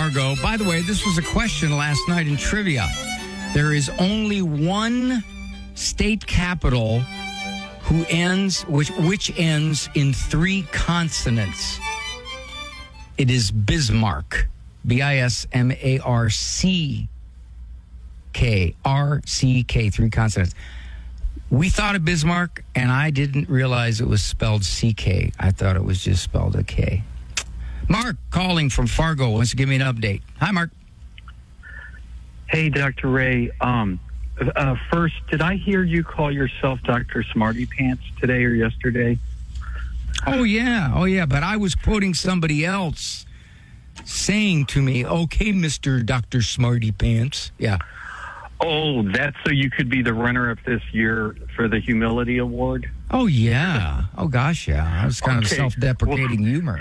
Fargo. By the way, this was a question last night in trivia. There is only one state capital which ends in 3 consonants. It is Bismarck. Bismarck. RCK, 3 consonants. We thought of Bismarck, and I didn't realize it was spelled CK. I thought it was just spelled a K. Mark calling from Fargo wants to give me an update. Hi, Mark. Hey, Dr. Ray. First, did I hear you call yourself Dr. Smarty Pants today or yesterday? Oh, yeah. But I was quoting somebody else saying to me, okay, Mr. Dr. Smarty Pants. Yeah. Oh, that's so you could be the runner-up this year for the Humility Award? Oh, yeah. Oh, gosh, yeah. That was kind of self-deprecating humor.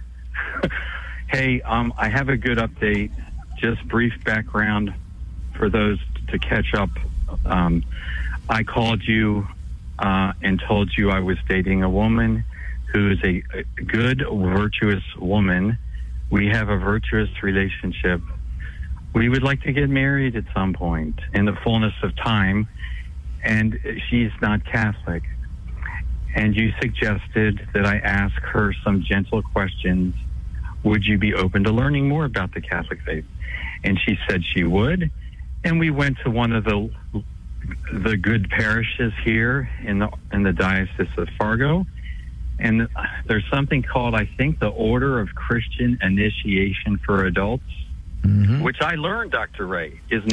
Hey, I have a good update. Just brief background for those to catch up. I called you and told you I was dating a woman who is a good, virtuous woman. We have a virtuous relationship. We would like to get married at some point in the fullness of time, and she's not Catholic. And you suggested that I ask her some gentle questions. Would you be open to learning more about the Catholic faith? And she said she would. And we went to one of the good parishes here in the Diocese of Fargo. And there's something called, I think, the Order of Christian Initiation for Adults, which I learned, Dr. Ray, is